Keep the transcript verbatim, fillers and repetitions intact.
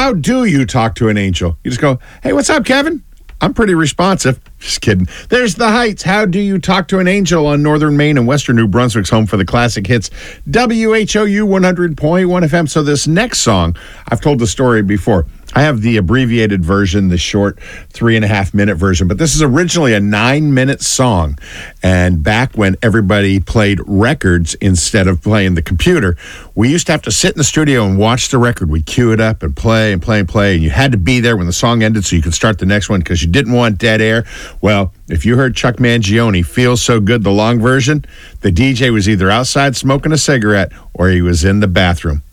how do you talk to an angel? You just go, hey, what's up, Kevin? I'm pretty responsive. Just kidding. There's The Heights. How do you talk to an angel on Northern Maine and Western New Brunswick's home for the classic hits, W H O U one hundred point one F M. So this next song, I've told the story before. I have the abbreviated version, the short three and a half minute version, but this is originally a nine minute song. And back when everybody played records instead of playing the computer, we used to have to sit in the studio and watch the record. We'd cue it up and play and play and play. And you had to be there when the song ended so you could start the next one because you didn't want dead air. Well, if you heard Chuck Mangione, Feels So Good, the long version, the D J was either outside smoking a cigarette or he was in the bathroom.